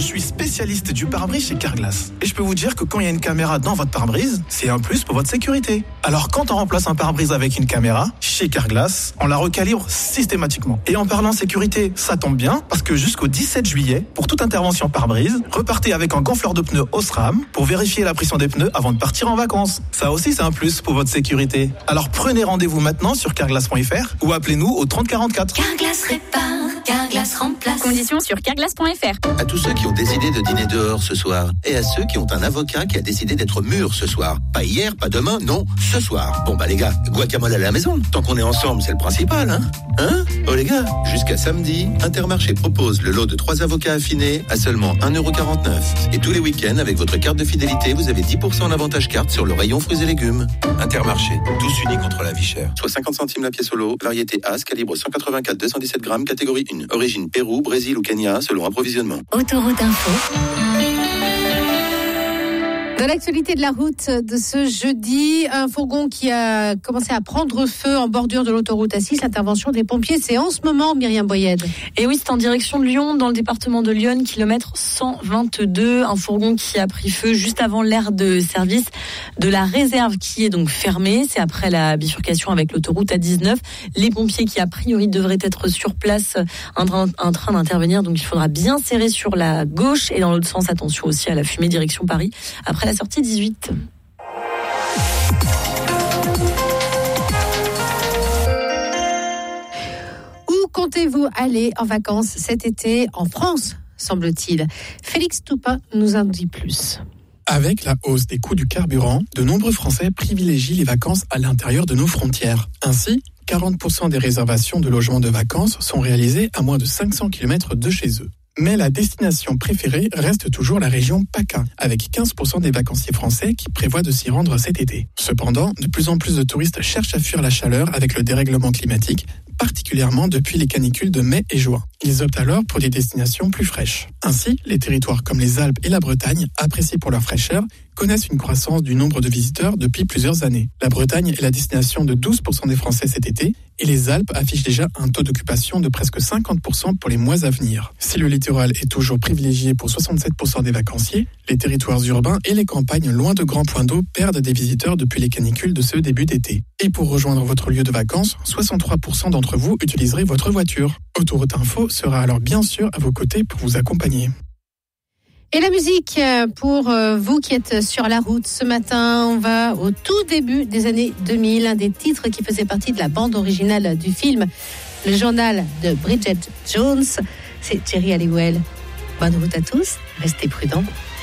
suis spécialiste du pare-brise chez Carglass. Et je peux vous dire que quand il y a une caméra dans votre pare-brise, c'est un plus pour votre sécurité. Alors quand on remplace un pare-brise avec une caméra, chez Carglass, on la recalibre systématiquement. Et en parlant sécurité, ça tombe bien, parce que jusqu'au 17 juillet, pour toute intervention pare-brise, repartez avec un gonfleur de pneus Osram pour vérifier la pression des pneus avant de partir en vacances. Ça aussi, c'est un plus pour votre sécurité. Alors prenez rendez-vous maintenant sur carglass.fr ou appelez-nous au 3044. Carglass répare, Carglass remplace. Conditions sur carglass.fr. À tous ceux qui ont décidé de dîner dehors ce soir, et à ceux qui ont un avocat qui a décidé d'être mûr ce soir. Pas hier, pas demain, non, ce soir. Bon bah les gars, guacamole à la maison. Tant qu'on est ensemble, c'est le principal, hein. Oh les gars, jusqu'à samedi, Intermarché propose le lot de 3 avocats affinés à seulement 1,49€. Et tous les week-ends, avec votre carte de fidélité, vous avez 10% en avantage carte sur le rayon fruits et légumes. Intermarché, tous unis contre la vie chère. Soit 50 centimes la pièce au lot, variété As, calibre 184-217 grammes, catégorie 1. Origine Pérou, Brésil ou Kenya, selon approvisionnement. Autoroute Info. Dans l'actualité de la route de ce jeudi, un fourgon qui a commencé à prendre feu en bordure de l'autoroute A6. L'intervention des pompiers, c'est en ce moment, Myriam Boyed. Et oui, c'est en direction de Lyon, dans le département de l'Yonne, kilomètre 122. Un fourgon qui a pris feu juste avant l'aire de service de la réserve qui est donc fermée. C'est après la bifurcation avec l'autoroute A19. Les pompiers qui, a priori, devraient être sur place en train d'intervenir. Donc, il faudra bien serrer sur la gauche et dans l'autre sens. Attention aussi à la fumée direction Paris. Après la sortie 18. Où comptez-vous aller en vacances cet été en France, semble-t-il? Félix Toupin nous en dit plus. Avec la hausse des coûts du carburant, de nombreux Français privilégient les vacances à l'intérieur de nos frontières. Ainsi, 40% des réservations de logements de vacances sont réalisées à moins de 500 km de chez eux. Mais la destination préférée reste toujours la région PACA, avec 15% des vacanciers français qui prévoient de s'y rendre cet été. Cependant, de plus en plus de touristes cherchent à fuir la chaleur avec le dérèglement climatique, particulièrement depuis les canicules de mai et juin. Ils optent alors pour des destinations plus fraîches. Ainsi, les territoires comme les Alpes et la Bretagne, appréciés pour leur fraîcheur, connaissent une croissance du nombre de visiteurs depuis plusieurs années. La Bretagne est la destination de 12% des Français cet été et les Alpes affichent déjà un taux d'occupation de presque 50% pour les mois à venir. Si le littoral est toujours privilégié pour 67% des vacanciers, les territoires urbains et les campagnes loin de grands points d'eau perdent des visiteurs depuis les canicules de ce début d'été. Et pour rejoindre votre lieu de vacances, 63% d'entre vous utiliseraient votre voiture. Autoroute Info sera alors bien sûr à vos côtés pour vous accompagner. Et la musique, pour vous qui êtes sur la route ce matin, on va au tout début des années 2000, un des titres qui faisait partie de la bande originale du film Le Journal de Bridget Jones, c'est Jerry Halliwell. Bonne route à tous, restez prudents.